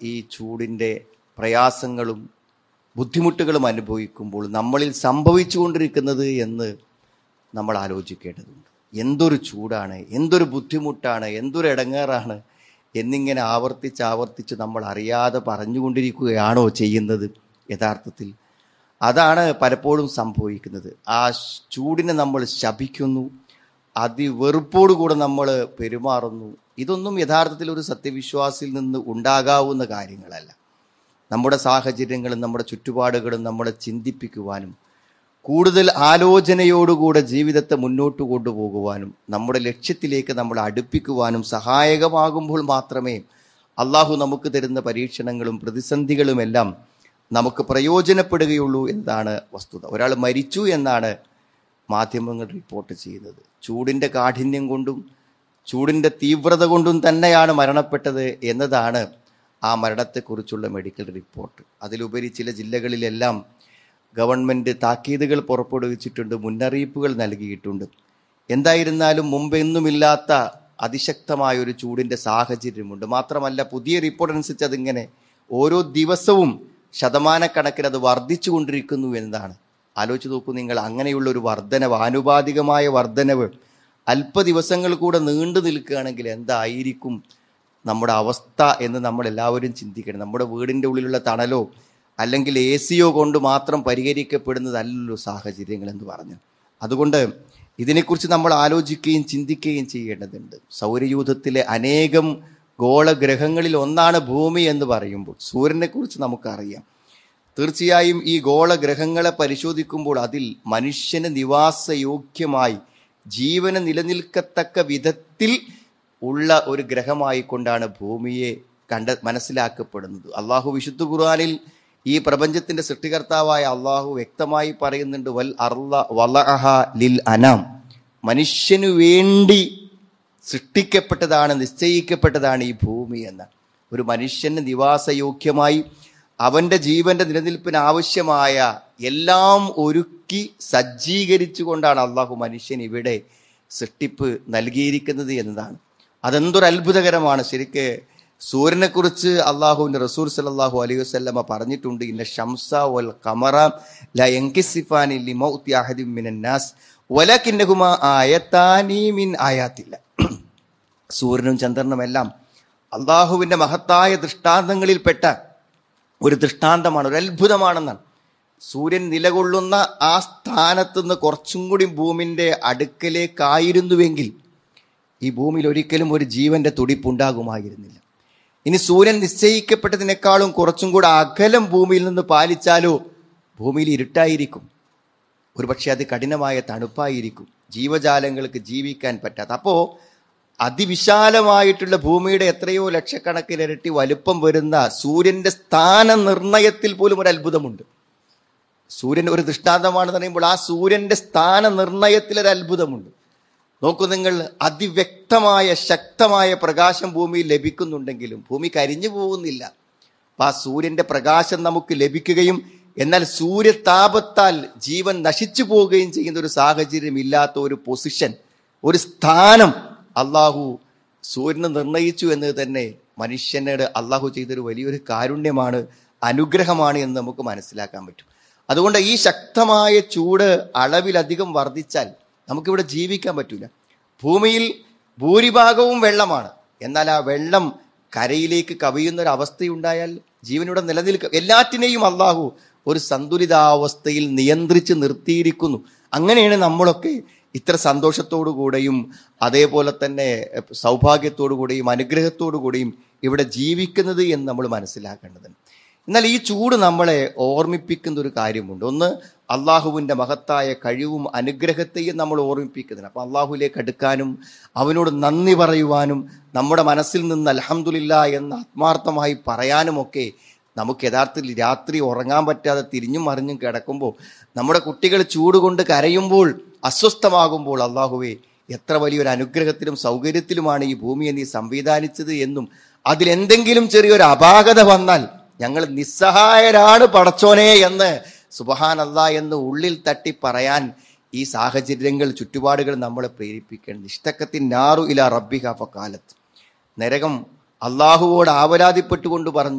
ഈ ചൂടിൻ്റെ പ്രയാസങ്ങളും ബുദ്ധിമുട്ടുകളും അനുഭവിക്കുമ്പോൾ നമ്മളിൽ സംഭവിച്ചുകൊണ്ടിരിക്കുന്നത് എന്ന് നമ്മൾ ആലോചിക്കേണ്ടതുണ്ട്. എന്തൊരു ചൂടാണ്, എന്തൊരു ബുദ്ധിമുട്ടാണ്, എന്തൊരു ഇടങ്ങേറാണ് എന്നിങ്ങനെ ആവർത്തിച്ച് നമ്മൾ അറിയാതെ പറഞ്ഞുകൊണ്ടിരിക്കുകയാണോ ചെയ്യുന്നത്? യഥാർത്ഥത്തിൽ അതാണ് പലപ്പോഴും സംഭവിക്കുന്നത്. ആ ചൂടിനെ നമ്മൾ ശപിക്കുന്നു, അതിവെറുപ്പോടുകൂടെ നമ്മൾ പെരുമാറുന്നു. ഇതൊന്നും യഥാർത്ഥത്തിൽ ഒരു സത്യവിശ്വാസിയിൽ നിന്ന് ഉണ്ടാകാവുന്ന കാര്യങ്ങളല്ല. നമ്മുടെ സാഹചര്യങ്ങളും നമ്മുടെ ചുറ്റുപാടുകളും നമ്മളെ ചിന്തിപ്പിക്കുവാനും കൂടുതൽ ആലോചനയോടുകൂടെ ജീവിതത്തെ മുന്നോട്ട് കൊണ്ടുപോകുവാനും നമ്മുടെ ലക്ഷ്യത്തിലേക്ക് നമ്മൾ അടുപ്പിക്കുവാനും സഹായകമാകുമ്പോൾ മാത്രമേ അള്ളാഹു നമുക്ക് തരുന്ന പരീക്ഷണങ്ങളും പ്രതിസന്ധികളുമെല്ലാം നമുക്ക് പ്രയോജനപ്പെടുകയുള്ളൂ എന്നതാണ് വസ്തുത. ഒരാൾ മരിച്ചു എന്നാണ് മാധ്യമങ്ങൾ റിപ്പോർട്ട് ചെയ്യുന്നത്. ചൂടിൻ്റെ കാഠിന്യം കൊണ്ടും ചൂടിൻ്റെ തീവ്രത കൊണ്ടും തന്നെയാണ് മരണപ്പെട്ടത് എന്നതാണ് ആ മരണത്തെക്കുറിച്ചുള്ള മെഡിക്കൽ റിപ്പോർട്ട്. അതിലുപരി ചില ജില്ലകളിലെല്ലാം ഗവൺമെൻറ് താക്കീതുകൾ പുറപ്പെടുവിച്ചിട്ടുണ്ട്, മുന്നറിയിപ്പുകൾ നൽകിയിട്ടുണ്ട്. എന്തായിരുന്നാലും മുമ്പെന്നുമില്ലാത്ത അതിശക്തമായൊരു ചൂടിൻ്റെ സാഹചര്യമുണ്ട്. മാത്രമല്ല പുതിയ റിപ്പോർട്ട് അനുസരിച്ച് അതിങ്ങനെ ഓരോ ദിവസവും ശതമാനക്കണക്കിന് അത് വർദ്ധിച്ചു കൊണ്ടിരിക്കുന്നു എന്നതാണ്. ആലോചിച്ച് നോക്കൂ നിങ്ങൾ, അങ്ങനെയുള്ള ഒരു വർധനവ്, ആനുപാതികമായ വർധനവ് അല്പ ദിവസങ്ങൾ കൂടെ നീണ്ടു നിൽക്കുകയാണെങ്കിൽ എന്തായിരിക്കും നമ്മുടെ അവസ്ഥ എന്ന് നമ്മൾ എല്ലാവരും ചിന്തിക്കണം. നമ്മുടെ വീടിൻ്റെ ഉള്ളിലുള്ള തണലോ അല്ലെങ്കിൽ AC കൊണ്ട് മാത്രം പരിഹരിക്കപ്പെടുന്നതല്ലല്ലോ സാഹചര്യങ്ങൾ എന്ന് പറഞ്ഞു. അതുകൊണ്ട് ഇതിനെക്കുറിച്ച് നമ്മൾ ആലോചിക്കുകയും ചിന്തിക്കുകയും ചെയ്യേണ്ടതുണ്ട്. സൗരയൂഥത്തിലെ അനേകം ഗോളഗ്രഹങ്ങളിൽ ഒന്നാണ് ഭൂമി എന്ന് പറയുമ്പോൾ സൂര്യനെ കുറിച്ച് നമുക്കറിയാം. തീർച്ചയായും ഈ ഗോളഗ്രഹങ്ങളെ പരിശോധിക്കുമ്പോൾ അതിൽ മനുഷ്യന് നിവാസയോഗ്യമായി ജീവന് നിലനിൽക്കത്തക്ക വിധത്തിൽ ഉള്ള ഒരു ഗ്രഹമായിക്കൊണ്ടാണ് ഭൂമിയെ മനസ്സിലാക്കപ്പെടുന്നത്. അള്ളാഹു വിശുദ്ധ ഖുർആനിൽ ഈ പ്രപഞ്ചത്തിന്റെ സൃഷ്ടികർത്താവായ അള്ളാഹു വ്യക്തമായി പറയുന്നുണ്ട്, വൽ അർള വളഅഹ ലിൽ അനാം, മനുഷ്യനു വേണ്ടി സൃഷ്ടിക്കപ്പെട്ടതാണ്, നിശ്ചയിക്കപ്പെട്ടതാണ് ഈ ഭൂമി എന്ന. ഒരു മനുഷ്യന് നിവാസയോഗ്യമായി അവന്റെ ജീവന്റെ നിലനിൽപ്പിന് ആവശ്യമായ എല്ലാം ഒരുക്കി സജ്ജീകരിച്ചു കൊണ്ടാണ് അള്ളാഹു മനുഷ്യൻ ഇവിടെ സൃഷ്ടിപ്പ് നൽകിയിരിക്കുന്നത് എന്നതാണ്. അതെന്തൊരു അത്ഭുതകരമാണ്. ശരിക്ക് സൂര്യനെ കുറിച്ച് അള്ളാഹുവിന്റെ റസൂൽ സല്ലല്ലാഹു അലൈഹി വസല്ലമ പറഞ്ഞിട്ടുണ്ട്, ഇന്ന ശംസ വൽ ഖമറ ലാ യൻകിസിഫാനി ലിമൗതി അഹദിൻ മിനൻ നാസ് വലകിന്നഹുമാ ആയതാനി മിൻ ആയാത്തില്ല. സൂര്യനും ചന്ദ്രനും എല്ലാം അള്ളാഹുവിന്റെ മഹത്തായ ദൃഷ്ടാന്തങ്ങളിൽപ്പെട്ട ഒരു ദൃഷ്ടാന്തമാണ്, ഒരു അത്ഭുതമാണെന്നാണ്. സൂര്യൻ നിലകൊള്ളുന്ന ആ സ്ഥാനത്തുനിന്ന് കുറച്ചും കൂടി ഭൂമിന്റെ അടുക്കലേക്കായിരുന്നുവെങ്കിൽ ഈ ഭൂമിയിൽ ഒരിക്കലും ഒരു ജീവന്റെ തുടിപ്പുണ്ടാകുമായിരുന്നില്ല. ഇനി സൂര്യൻ നിശ്ചയിക്കപ്പെട്ടതിനേക്കാളും കുറച്ചും കൂടെ അകലം ഭൂമിയിൽ നിന്ന് പാലിച്ചാലോ ഭൂമിയിൽ ഇരുട്ടായിരിക്കും, ഒരുപക്ഷെ അത് കഠിനമായ തണുപ്പായിരിക്കും, ജീവജാലങ്ങൾക്ക് ജീവിക്കാൻ പറ്റാത്ത. അപ്പോൾ അതിവിശാലമായിട്ടുള്ള ഭൂമിയുടെ എത്രയോ ലക്ഷക്കണക്കിനിരട്ടി വലുപ്പം വരുന്ന സൂര്യന്റെ സ്ഥാന നിർണയത്തിൽ പോലും ഒരു അത്ഭുതമുണ്ട്. സൂര്യൻ ഒരു ദൃഷ്ടാന്തമാണെന്ന് പറയുമ്പോൾ ആ സൂര്യന്റെ സ്ഥാന നിർണയത്തിൽ ഒരു അത്ഭുതമുണ്ട്. നോക്കൂ നിങ്ങൾ, അതിവ്യക്തമായ ശക്തമായ പ്രകാശം ഭൂമിയിൽ ലഭിക്കുന്നുണ്ടെങ്കിലും ഭൂമി കരിഞ്ഞു പോകുന്നില്ല. അപ്പൊ ആ സൂര്യന്റെ പ്രകാശം നമുക്ക് ലഭിക്കുകയും എന്നാൽ സൂര്യതാപത്താൽ ജീവൻ നശിച്ചു പോവുകയും ചെയ്യുന്ന ഒരു സാഹചര്യം ഇല്ലാത്ത ഒരു പൊസിഷൻ, ഒരു സ്ഥാനം അള്ളാഹു സൂര്യന് നിർണയിച്ചു എന്നത് തന്നെ മനുഷ്യനോട് അള്ളാഹു ചെയ്തൊരു വലിയൊരു കാരുണ്യമാണ്, അനുഗ്രഹമാണ് എന്ന് നമുക്ക് മനസ്സിലാക്കാൻ പറ്റും. അതുകൊണ്ട് ഈ ശക്തമായ ചൂട് അളവിലധികം വർദ്ധിച്ചാൽ നമുക്കിവിടെ ജീവിക്കാൻ പറ്റൂല. ഭൂമിയിൽ ഭൂരിഭാഗവും വെള്ളമാണ്, എന്നാൽ ആ വെള്ളം കരയിലേക്ക് കവിയുന്ന ഒരു അവസ്ഥയുണ്ടായാൽ ജീവനിവിടെ നിലനിൽക്കുക. എല്ലാറ്റിനെയും അള്ളാഹു ഒരു സന്തുലിതാവസ്ഥയിൽ നിയന്ത്രിച്ച് നിർത്തിയിരിക്കുന്നു. അങ്ങനെയാണ് നമ്മളൊക്കെ ഇത്ര സന്തോഷത്തോടു കൂടെയും അതേപോലെ തന്നെ സൗഭാഗ്യത്തോടു കൂടെയും അനുഗ്രഹത്തോടു കൂടെയും ഇവിടെ ജീവിക്കുന്നത് എന്ന് നമ്മൾ മനസ്സിലാക്കേണ്ടതുണ്ട്. എന്നാൽ ഈ ചൂട് നമ്മളെ ഓർമ്മിപ്പിക്കുന്ന ഒരു കാര്യമുണ്ട്. ഒന്ന്, അള്ളാഹുവിൻ്റെ മഹത്തായ കഴിവും അനുഗ്രഹത്തെയും നമ്മൾ ഓർമ്മിപ്പിക്കുന്നതിന്. അപ്പം അള്ളാഹുവിലേക്ക് അടുക്കാനും അവനോട് നന്ദി പറയുവാനും നമ്മുടെ മനസ്സിൽ നിന്ന് അൽഹംദുലില്ലാ എന്ന് ആത്മാർത്ഥമായി പറയാനുമൊക്കെ നമുക്ക് യഥാർത്ഥത്തിൽ രാത്രി ഉറങ്ങാൻ പറ്റാതെ തിരിഞ്ഞും മറിഞ്ഞും കിടക്കുമ്പോൾ, നമ്മുടെ കുട്ടികൾ ചൂട് കൊണ്ട് കരയുമ്പോൾ, അസ്വസ്ഥമാകുമ്പോൾ, അള്ളാഹുവേ എത്ര വലിയൊരു അനുഗ്രഹത്തിലും സൗകര്യത്തിലുമാണ് ഈ ഭൂമിയെ നീ സംവിധാനിച്ചത് എന്നും അതിലെന്തെങ്കിലും ചെറിയൊരു അപാകത വന്നാൽ ഞങ്ങൾ നിസ്സഹായരാണ് പടച്ചോനെ എന്ന് സുബ്ഹാനല്ലാ എന്ന് ഉള്ളിൽ തട്ടി പറയാൻ ഈ സാഹചര്യങ്ങൾ, ചുറ്റുപാടുകൾ നമ്മളെ പ്രേരിപ്പിക്കണം. ഇഷ്തക്കത്തിൻ നാറു ഇലാ റബ്ബിഹ ഫഖാലത്ത്, നരകം അള്ളാഹുവോട് ആവലാതിപ്പെട്ടുകൊണ്ട് പറഞ്ഞു,